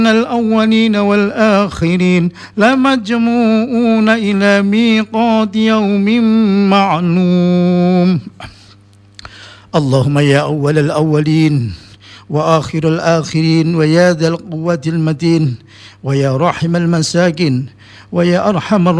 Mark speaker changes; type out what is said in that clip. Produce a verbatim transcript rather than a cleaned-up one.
Speaker 1: الأولين والآخرين لمجموعون إلى ميقات يوم معلوم. اللهم يا أول الأولين وآخر الآخرين ويا ذا القوة المتين ويا راحم المساكين ويا أرحم